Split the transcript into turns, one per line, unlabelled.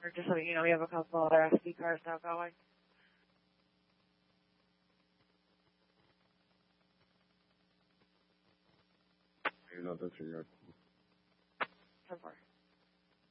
just so you know, we have a couple other SD cards now going.
No, that's your
10-4.